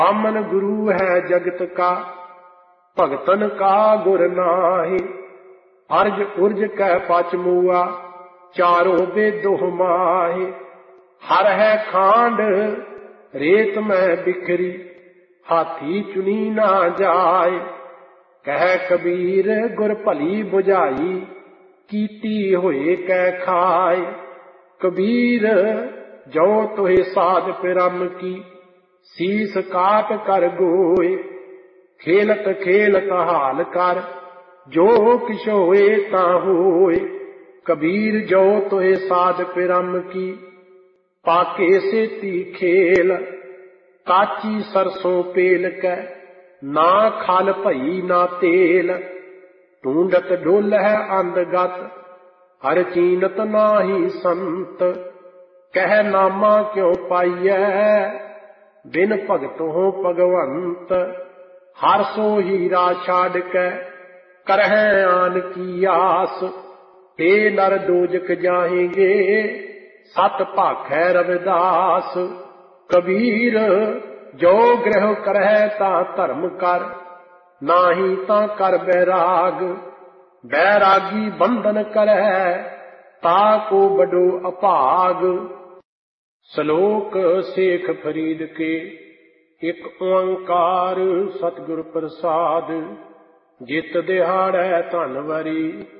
आमन गुरु है जगत का, भगतन का गुर नाहि। अर्ज उर्ज कह पच मुआ, चारों बेदोह माहि। हर है खांड रेत में बिखरी, हाथी चुनी ना जाए। कह कबीर गुर भली बुझाई, कीती होए कै खाए। कबीर जो तुहे साध पिरम की, सीस काट कर गोए। खेलत खेलत हाल कर, जो किश होए ता होए। कबीर जो तुहे साध पिरम की, पाके सेती खेल। काची सरसों पेल कै, ना खल भई ना तेल। ढूंढत ढोल है अंधगत, हर चीनत नाही संत। कह नामा क्यों पाइयै, बिन भगत हो भगवंत। हर सो हीरा छाड़ कै, करहै आन की आस। ते नर दोजक जाहेंगे, सत भाखै रविदास। कबीर जो ग्रह करहै ता धर्म कर, नाही ता कर बैराग। बैरागी बंधन करहै, ताको बडो अभाग। श्लोक शेख फरीद के। एक ओंकार सतगुर प्रसाद, जित दिहाड़ै धन वरी।